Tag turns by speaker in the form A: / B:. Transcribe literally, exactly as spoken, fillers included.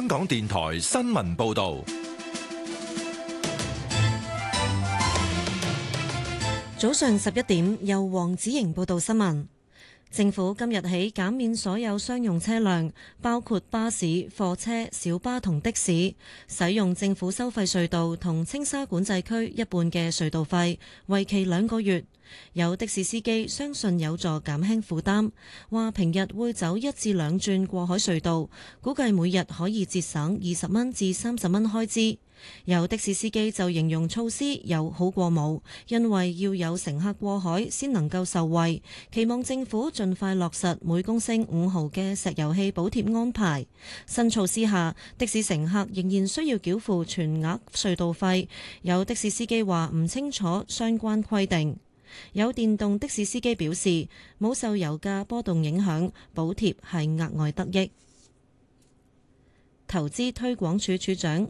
A: 港電台新聞報道。
B: 早上十一點，由黃子瑩報道新聞。政府今日起減免所有商用車輛，包括巴士、貨車、小巴同的士，使用政府收費隧道同青沙管制區一半嘅隧道費，為期兩個月。有的士司機相信有助減輕負擔，話平日會走一至兩轉過海隧道，估計每日可以節省二十蚊至三十蚊開支。有的士司機就形容措施有好過冇，因為要有乘客過海先能夠受惠，期望政府盡快落實每公升五毫嘅石油氣補貼安排。新措施下，的士乘客仍然需要繳付全額隧道費。有的士司機話唔清楚相關規定。有電動的士司機表示，冇受油價波動影響，補貼係額外得益。投資推廣署署長